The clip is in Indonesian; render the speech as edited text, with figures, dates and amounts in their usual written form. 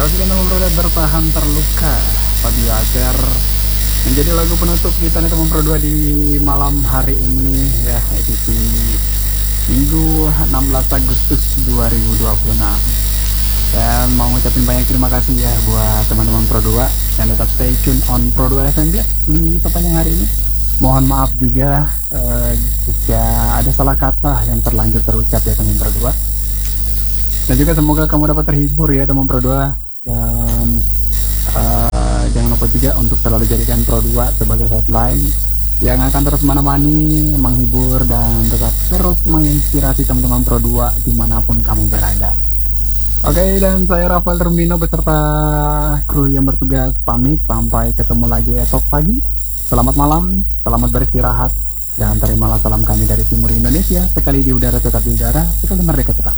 Oke, teman produk bertahan terluka Fabio Acer menjadi lagu penutup kita nih teman produk di malam hari ini ya, edisi Minggu 16 Agustus 2026. Dan mau ngucapin banyak terima kasih ya buat teman-teman Pro2 yang tetap stay tune on Pro2 FM di sepanjang hari ini. Mohon maaf juga jika ada salah kata yang terlanjur terucap ya teman Pro2. Dan juga semoga kamu dapat terhibur ya teman Pro2. Dan jangan lupa juga untuk selalu jadikan Pro2 sebagai headline yang akan terus menemani, menghibur, dan tetap terus menginspirasi teman-teman Pro2 dimanapun kamu berada. Oke, dan saya Rafael Termino beserta kru yang bertugas pamit. Sampai ketemu lagi esok pagi. Selamat malam, selamat beristirahat, dan terimalah salam kami dari timur Indonesia. Sekali di udara tetap di udara, sekali merdeka tetap.